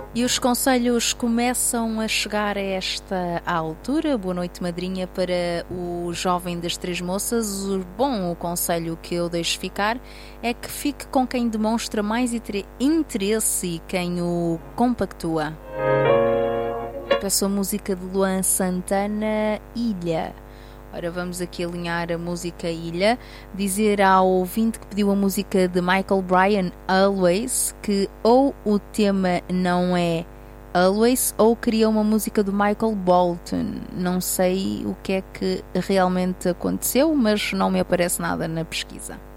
E os conselhos começam a chegar a esta altura. Boa noite, madrinha, para o jovem das três moças. O conselho que eu deixo ficar é que fique com quem demonstra mais interesse e quem o compactua. Peço a música de Luan Santana, Ilha. Ora, vamos aqui alinhar a música Ilha. Dizer ao ouvinte que pediu a música de Michael Bryan, Always, que ou o tema não é Always ou queria uma música do Michael Bolton. Não sei o que é que realmente aconteceu, mas não me aparece nada na pesquisa.